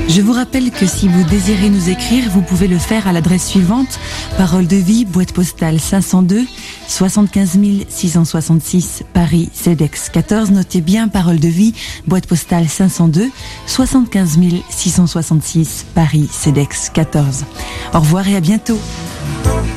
Je vous rappelle que si vous désirez nous écrire, vous pouvez le faire à l'adresse suivante: Parole de vie, boîte postale 502 75 666 Paris CEDEX 14. Notez bien, Parole de vie, boîte postale 502 75 666 Paris CEDEX 14. Au revoir et à bientôt.